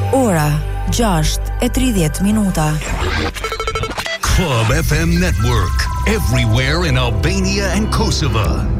Ora 6:30. Club FM Network, everywhere in Albania and Kosovo.